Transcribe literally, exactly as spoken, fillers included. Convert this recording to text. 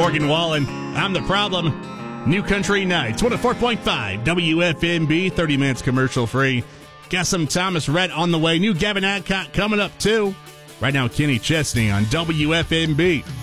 Morgan Wallen. I'm the problem. New Country Nights. one oh four point five W F M B. thirty minutes commercial free. Got some Thomas Rhett on the way. New Gavin Adcock coming up, too. Right now, Kenny Chesney on W F M B.